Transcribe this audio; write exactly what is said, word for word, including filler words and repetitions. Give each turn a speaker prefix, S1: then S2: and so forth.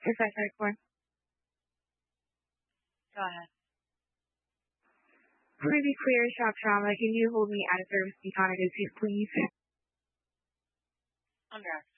S1: Is that right for?
S2: Go ahead.
S1: Pretty clear, shock trauma. Can you hold me out of service economist, please?
S2: Under.